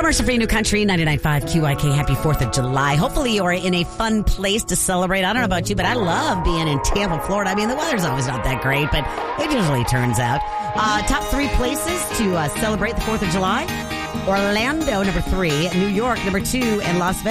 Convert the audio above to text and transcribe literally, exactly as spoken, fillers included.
Emerson for New Country, ninety-nine point five Q I K. Happy fourth of July. Hopefully you are in a fun place to celebrate. I don't know about you, but I love being in Tampa, Florida. I mean, the weather's always not that great, but it usually turns out. Uh, top three places to uh, celebrate the fourth of July. Orlando, number three. New York, number two. And Las Vegas.